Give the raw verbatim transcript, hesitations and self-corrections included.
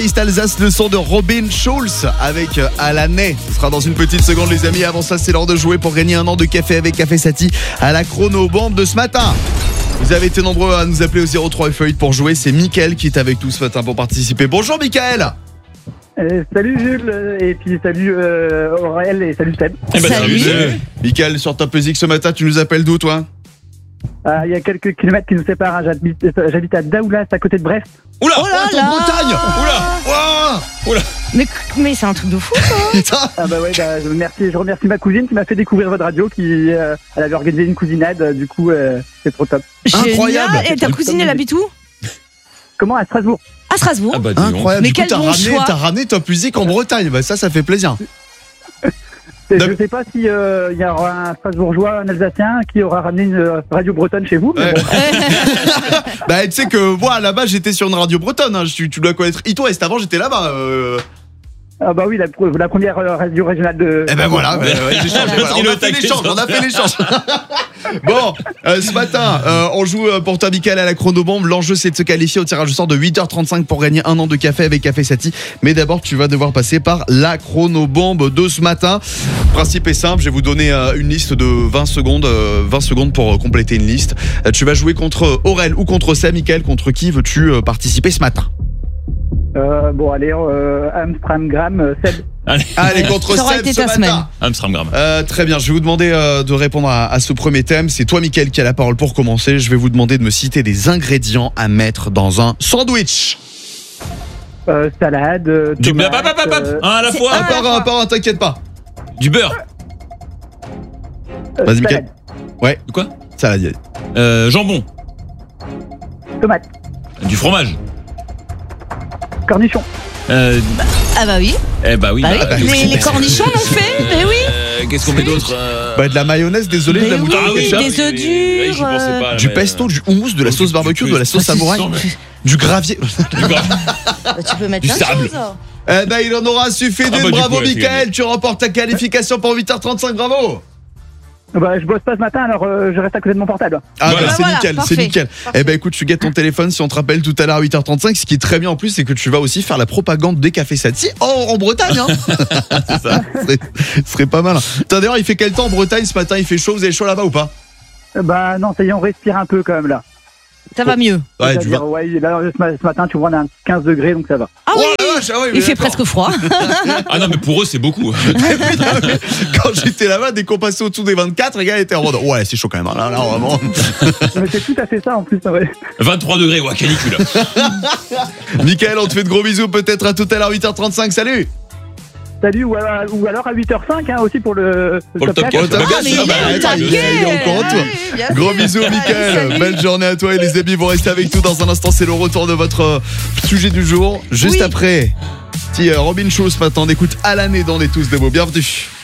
Alsace, le son de Robin Schulz avec Alané. Ce sera dans une petite seconde, les amis. Avant ça, c'est l'heure de jouer pour gagner un an de café avec Café Sati à la chronobombe de ce matin. Vous avez été nombreux à nous appeler au zéro trois F huit pour jouer. C'est Mickaël qui est avec nous ce matin pour participer. Bonjour Mickaël. Euh, salut Jules, et puis salut euh, Aurel et salut Seb. Eh ben, Salut. salut. Mickaël, sur Top Music ce matin, tu nous appelles d'où toi? Ah, il y a quelques kilomètres qui nous séparent, hein. j'habite, j'habite à Daoulas, à côté de Brest. Oula, Oh là Oh, t'es là. en Bretagne. Oula, Ouah. Mais, mais c'est un truc de fou, ça. Putain. Ah bah ouais, bah, je, remercie, je remercie ma cousine qui m'a fait découvrir votre radio, qui euh, elle avait organisé une cousinade, euh, du coup euh, c'est trop top. Incroyable. Génial. Et ta cousine, elle habite où? Comment, à Strasbourg? À Strasbourg. Ah bah dis donc. Incroyable. Mais Du coup, quel t'as bon ramené, choix. t'as ramené Top Music en Bretagne. Bah ça, ça fait plaisir. Et D'accord. je sais pas si euh, il y aura un Strasbourgeois, un Alsacien qui aura ramené une euh, radio bretonne chez vous. Mais Ouais. bon. Bah tu sais que moi là-bas j'étais sur une radio bretonne, hein. tu, tu dois connaître It West, avant j'étais là-bas. Euh... Ah bah oui, la, la première euh, radio régionale de... Eh ben voilà, ouais, ouais, j'ai changé, voilà. On a fait l'échange, on a fait l'échange. Bon, euh, ce matin, euh, on joue euh, pour toi Mickaël à la chronobombe. L'enjeu c'est de se qualifier au tirage au sort de huit heures trente-cinq pour gagner un an de café avec Café Sati. Mais d'abord tu vas devoir passer par la chronobombe de ce matin. Le principe est simple, je vais vous donner euh, une liste de vingt secondes, euh, vingt secondes pour euh, compléter une liste. Euh, tu vas jouer contre Aurel ou contre Sam. Mickaël, contre qui veux-tu euh, participer ce matin? Euh, bon allez, euh, Amstramgram, euh, Seb. Allez, Allez, contre Ça aurait Seb été ce ta matin. semaine. Amsterdam. Euh, très bien, je vais vous demander euh, de répondre à, à ce premier thème. C'est toi Mickaël qui a la parole pour commencer. Je vais vous demander de me citer des ingrédients à mettre dans un sandwich. Euh, salade, euh, Du tomate, bap, bap, bap, bap. euh, Un à la C'est fois. un- Un par un, un par un, t'inquiète pas. Du beurre. euh, Vas-y, salade, Mickaël. Ouais, De quoi ça va dire. euh, Jambon. tomate, Du fromage. cornichon. Euh, Ah bah oui. eh bah oui. Bah bah, oui. euh, Les, les cornichons l'ont fait. Mais oui. Euh, Qu'est-ce qu'on met d'autre euh, Bah, de la mayonnaise, désolé, de la Mais moutarde oui, au ketchup. des œufs durs, ouais, j'y pensais euh, pas, là, Du mais, pesto, euh, du houmous, de la du- sauce du- barbecue, du- de la sauce Ah, samouraï, c'est du gravier. du gras. Bah, tu peux mettre Du plein de sable. choses. Eh ben, il en aura suffi d'une. Ah bah, du Bravo coup, ouais, c'est Mickaël, gagné. tu remportes ta qualification pour huit heures trente-cinq, bravo. Bah, je bosse pas ce matin, alors euh, je reste à côté de mon portable. Ah Voilà. bah, c'est Voilà, nickel, parfait. c'est nickel. Eh ben écoute, tu gâtes ton téléphone si on te rappelle tout à l'heure à huit heures trente-cinq. Ce qui est très bien en plus, c'est que tu vas aussi faire la propagande des Cafés Sati en, en Bretagne. Hein. C'est ça, ce serait, ce serait pas mal. Putain, d'ailleurs, il fait quel temps en Bretagne ce matin? Il fait chaud, vous avez chaud là-bas ou pas? Euh, Bah non, ça y est, on respire un peu quand même là. Ça va mieux. Ouais, tu C'est-à-dire, vois. ouais, là, ce ma- ce matin, tu vois, on a un quinze degrés, donc ça va. Ah Oh oui. la vache, ah ouais, mais Il fait d'accord. presque froid. Ah non, mais pour eux, c'est beaucoup. Putain, mais quand j'étais là-bas, dès qu'on passait au-dessous des vingt-quatre, les gars étaient en mode ouais, c'est chaud quand même. hein. Là, là, vraiment. Mais c'est tout à fait ça en plus, ouais. vingt-trois degrés, ouais, canicule. Mickaël, on te fait de gros bisous. Peut-être à tout à l'heure huit heures trente-cinq. Salut. Salut, ou, à- ou alors à huit heures cinq hein, aussi pour le, Pour le top Oh, quatre. t'as Bah, bien Ah, mais sûr, il bah, est au attends, il taquet. est- il est encore en tour. Ah oui, bien Gros sûr. bisous Allez, Mickaël, salut. belle journée à toi et les amis vont rester avec nous dans un instant, c'est le retour de votre euh, sujet du jour. Juste Oui. après, petit euh, Robin Schulz maintenant, on écoute à l'année dans les tous des mots, bienvenue.